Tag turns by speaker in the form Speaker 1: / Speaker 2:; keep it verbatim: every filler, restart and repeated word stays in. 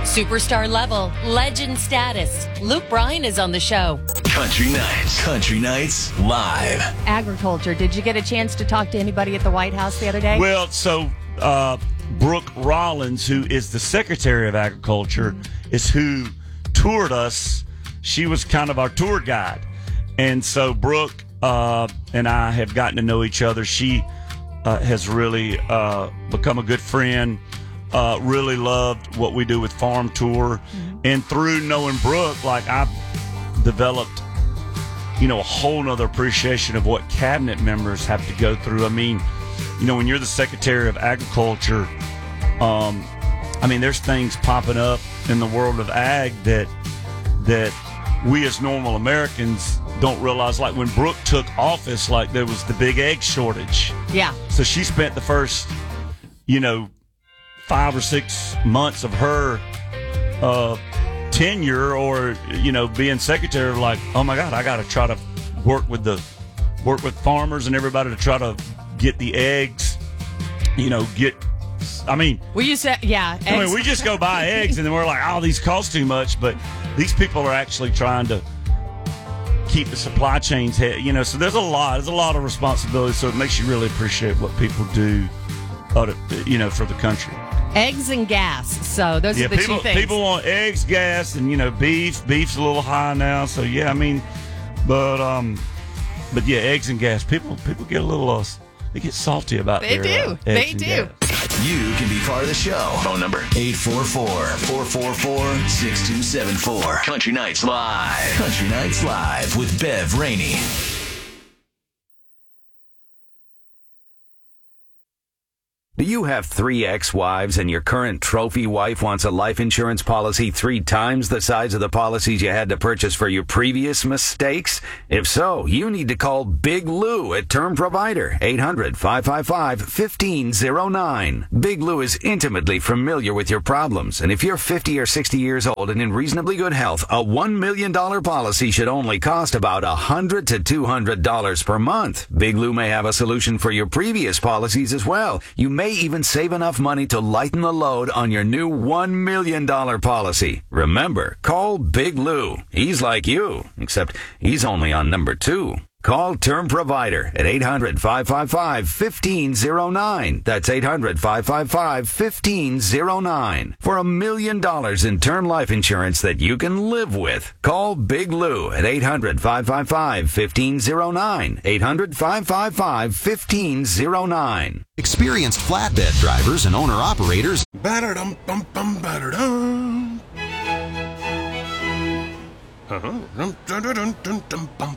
Speaker 1: Superstar level, legend status. Luke Bryan is on the show.
Speaker 2: Country Nights. Country Nights Live.
Speaker 1: Agriculture. Did you get a chance to talk to anybody at the White House the other day?
Speaker 3: Well, so uh, Brooke Rollins, who is the Secretary of Agriculture, is who toured us. She was kind of our tour guide. And so Brooke uh, and I have gotten to know each other. She uh, has really uh, become a good friend. Uh, really loved what we do with Farm Tour. Mm-hmm. And through knowing Brooke, like, I've developed, you know, a whole nother appreciation of what cabinet members have to go through. I mean, you know, when you're the Secretary of Agriculture, um, I mean, there's things popping up in the world of ag that that we as normal Americans don't realize. Like when Brooke took office, like there was the big egg shortage.
Speaker 1: Yeah.
Speaker 3: So she spent the first, you know, five or six months of her uh, tenure, or you know, being secretary, like, oh my God, I got to try to work with the work with farmers and everybody to try to get the eggs. You know, get. I mean,
Speaker 1: we used to, yeah.
Speaker 3: I mean, we just go buy eggs and then we're like, oh, these cost too much. But these people are actually trying to keep the supply chains, you know. So there's a lot, there's a lot of responsibility. So it makes you really appreciate what people do, uh, you know, for the country.
Speaker 1: Eggs and gas. So those
Speaker 3: yeah,
Speaker 1: are the
Speaker 3: people,
Speaker 1: two things.
Speaker 3: People want eggs, gas, and, you know, beef. Beef's a little high now. So, yeah, I mean, but, um, but yeah, eggs and gas. People people get a little, uh, they get salty about
Speaker 1: They
Speaker 3: their,
Speaker 1: do.
Speaker 3: Uh,
Speaker 1: they
Speaker 3: eggs
Speaker 1: do.
Speaker 3: And gas.
Speaker 2: You can be part of the show. Phone number eight four four, four four four, six two seven four. Country Nights Live. Country Nights Live with Bev Rainey.
Speaker 4: Do you have three ex-wives and your current trophy wife wants a life insurance policy three times the size of the policies you had to purchase for your previous mistakes? If so, you need to call Big Lou at Term Provider, eight hundred, five five five, one five zero nine. Big Lou is intimately familiar with your problems, and if you're fifty or sixty years old and in reasonably good health, a one million dollars policy should only cost about one hundred to two hundred dollars per month. Big Lou may have a solution for your previous policies as well. You may even save enough money to lighten the load on your new one million dollars policy. Remember, call Big Lou. He's like you, except he's only on number two. Call Term Provider at eight hundred, five five five, one five zero nine. That's eight hundred, five five five, one five zero nine. For a million dollars in term life insurance that you can live with. Call Big Lou at eight hundred, five five five, one five zero nine. eight hundred, five five five, one five zero nine.
Speaker 5: Experienced flatbed drivers and owner-operators.
Speaker 6: Ba-da-dum, bum, bum, ba-da-dum. Uh-huh. Dum, dum, dum, dum, dum, bum,